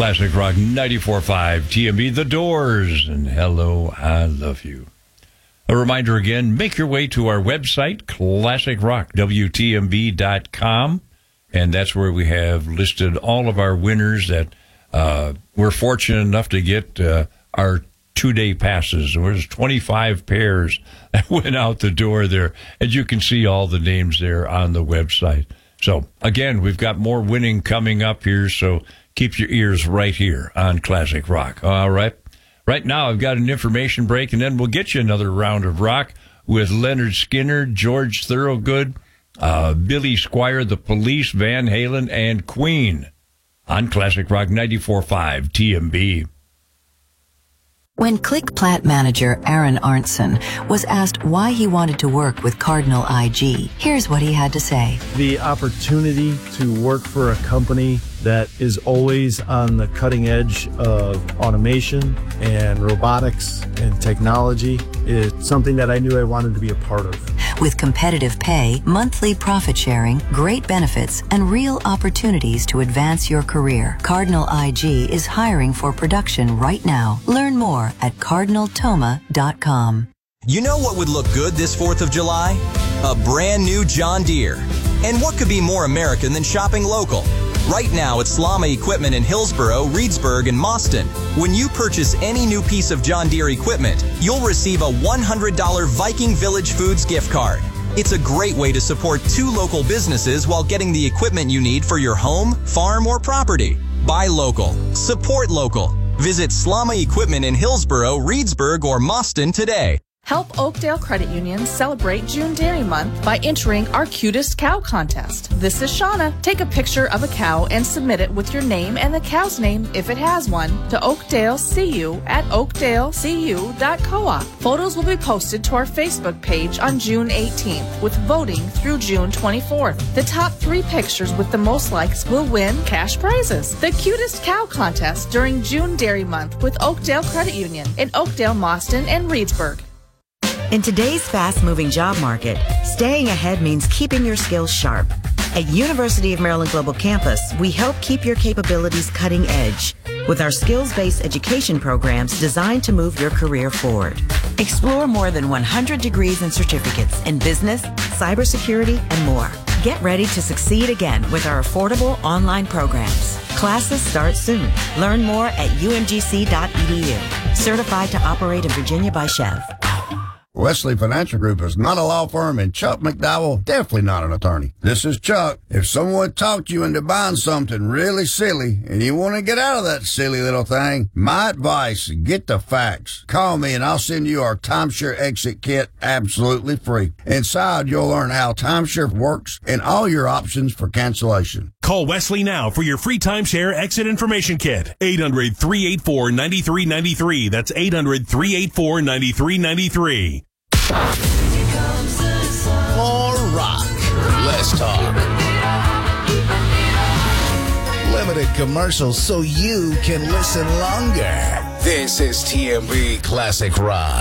Classic Rock 94.5 TMB, The Doors, and Hello, I Love You. A reminder again, make your way to our website, classicrockwtmb.com, and that's where we have listed all of our winners that we're fortunate enough to get our 2-day passes. There's 25 pairs that went out the door there, and you can see all the names there on the website. So, again, we've got more winning coming up here, so keep your ears right here on Classic Rock. All right. Right now, I've got an information break, and then we'll get you another round of rock with Leonard Skinner, George Thorogood, Billy Squier, The Police, Van Halen, and Queen on Classic Rock 94.5 TMB. When Click Plat manager Aaron Arntzen was asked why he wanted to work with Cardinal IG, here's what he had to say. The opportunity to work for a company that is always on the cutting edge of automation and robotics and technology is something that I knew I wanted to be a part of. With competitive pay, monthly profit sharing, great benefits, and real opportunities to advance your career, Cardinal IG is hiring for production right now. Learn more at cardinaltoma.com. You know what would look good this 4th of July? A brand new John Deere. And what could be more American than shopping local? Right now at Slama Equipment in Hillsboro, Reedsburg, and Mauston, when you purchase any new piece of John Deere equipment, you'll receive a $100 Viking Village Foods gift card. It's a great way to support 2 local businesses while getting the equipment you need for your home, farm, or property. Buy local. Support local. Visit Slama Equipment in Hillsboro, Reedsburg, or Mauston today. Help Oakdale Credit Union celebrate June Dairy Month by entering our Cutest Cow Contest. This is Shauna. Take a picture of a cow and submit it with your name and the cow's name, if it has one, to Oakdale CU at oakdalecu.coop. Photos will be posted to our Facebook page on June 18th, with voting through June 24th. The top 3 pictures with the most likes will win cash prizes. The Cutest Cow Contest during June Dairy Month with Oakdale Credit Union in Oakdale, Mauston, and Reedsburg. In today's fast-moving job market, staying ahead means keeping your skills sharp. At University of Maryland Global Campus, we help keep your capabilities cutting edge with our skills-based education programs designed to move your career forward. Explore more than 100 degrees and certificates in business, cybersecurity, and more. Get ready to succeed again with our affordable online programs. Classes start soon. Learn more at umgc.edu. Certified to operate in Virginia by Chev. Wesley Financial Group is not a law firm, and Chuck McDowell definitely not an attorney. This is Chuck. If someone talked you into buying something really silly and you want to get out of that silly little thing, my advice, get the facts. Call me and I'll send you our timeshare exit kit absolutely free. Inside, you'll learn how timeshare works and all your options for cancellation. Call Wesley now for your free timeshare exit information kit. 800-384-9393. That's 800-384-9393. More rock, less talk. Limited commercials so you can listen longer. This is TMB Classic Rock.